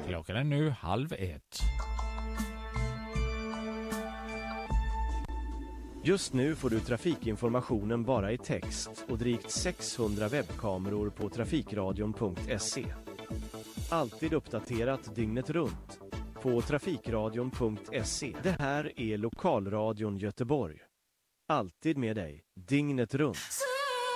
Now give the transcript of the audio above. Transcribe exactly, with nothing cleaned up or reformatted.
Klockan är nu halv ett. Just nu får du trafikinformationen bara i text och drygt sexhundra webbkameror på trafikradion punkt se. Alltid uppdaterat dygnet runt på trafikradion punkt se. Det här är Lokalradion Göteborg. Alltid med dig, dygnet runt.